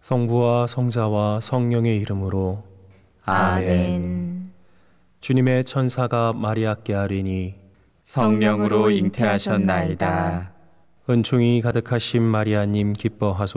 성부와 성자와 성령의 이름으로 아멘. 주님의 천사가 마리아께 아뢰니 성령으로 잉태하셨나이다. 은총이 가득하신 마리아님 기뻐하소서.